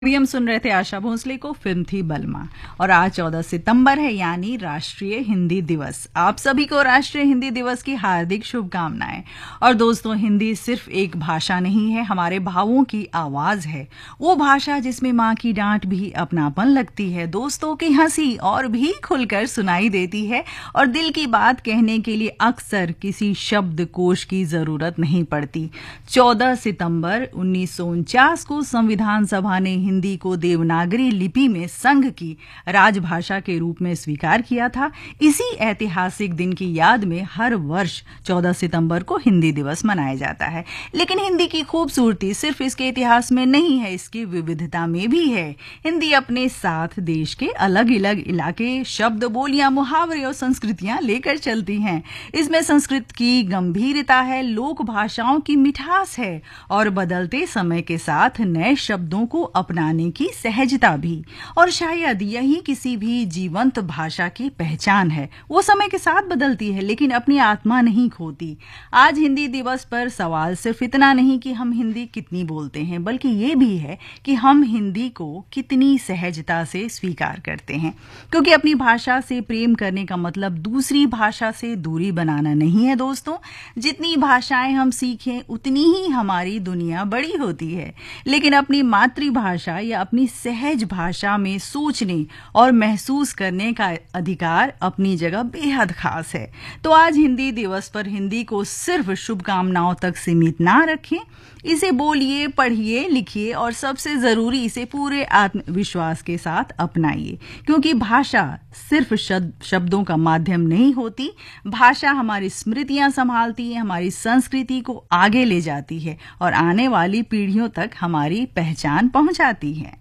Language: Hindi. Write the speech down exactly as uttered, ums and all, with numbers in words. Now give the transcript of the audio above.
अभी हम सुन रहे थे आशा भोसले को, फिल्म थी बलमा। और आज चौदह सितंबर है, यानी राष्ट्रीय हिंदी दिवस। आप सभी को राष्ट्रीय हिंदी दिवस की हार्दिक शुभकामनाएं। और दोस्तों, हिंदी सिर्फ एक भाषा नहीं है, हमारे भावों की आवाज है। वो भाषा जिसमें माँ की डांट भी अपनापन लगती है, दोस्तों की हंसी और भी खुलकर सुनाई देती है, और दिल की बात कहने के लिए अक्सर किसी शब्दकोश की जरूरत नहीं पड़ती। चौदह सितंबर उन्नीस सौ उनचास को संविधान सभा ने हिंदी को देवनागरी लिपि में संघ की राजभाषा के रूप में स्वीकार किया था। इसी ऐतिहासिक दिन की याद में हर वर्ष चौदह सितंबर को हिंदी दिवस मनाया जाता है। लेकिन हिंदी की खूबसूरती सिर्फ इसके इतिहास में नहीं है, इसकी विविधता में भी है। हिंदी अपने साथ देश के अलग अलग इलाके, शब्द, बोलियां, मुहावरे और संस्कृतियां लेकर चलती हैं। इसमें संस्कृत की गंभीरता है, लोक भाषाओं की मिठास है और बदलते समय के साथ नए शब्दों को अपनाने की सहजता भी। और शायद यही किसी भी जीवंत भाषा की पहचान है। वो समय के साथ बदलती है लेकिन अपनी आत्मा नहीं खोती। आज हिंदी दिवस पर सवाल सिर्फ इतना नहीं कि हम हिंदी कितनी बोलते हैं, बल्कि ये भी है कि हम हिंदी को कितनी सहजता से स्वीकार करते हैं। क्योंकि अपनी भाषा से प्रेम करने का मतलब दूसरी भाषा से दूरी बनाना नहीं है दोस्तों। जितनी भाषाएं हम सीखें उतनी ही हमारी दुनिया बड़ी होती है। लेकिन अपनी मातृभाषा या अपनी सहज भाषा में सोचने और महसूस करने का अधिकार अपनी जगह बेहद खास है। तो आज हिंदी दिवस पर हिंदी को सिर्फ शुभकामनाओं तक सीमित ना रखें। इसे बोलिए, पढ़िए, लिखिए और सबसे जरूरी इसे पूरे आत्मविश्वास के साथ अपनाइए। क्योंकि भाषा सिर्फ शब्दों का माध्यम नहीं होती, भाषा हमारी स्मृतियां संभालती है, हमारी संस्कृति को आगे ले जाती है और आने वाली पीढ़ियों तक हमारी पहचान पहुंचाती है।